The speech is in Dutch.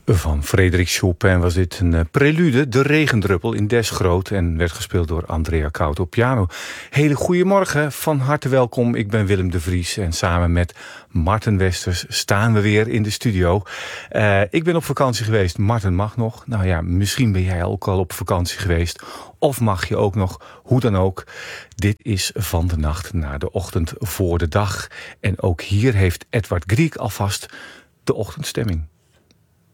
Van Frédéric Chopin was dit een prelude, De Regendruppel in Des Groot, en werd gespeeld door Andrea Kout op piano. Hele goedemorgen, van harte welkom. Ik ben Willem de Vries en samen met Marten Westers staan we weer in de studio. Ik ben op vakantie geweest, Marten mag nog. Nou ja, misschien ben jij ook al op vakantie geweest. Of mag je ook nog, hoe dan ook. Dit is Van de Nacht naar de Ochtend voor de Dag. En ook hier heeft Edward Grieg alvast de ochtendstemming.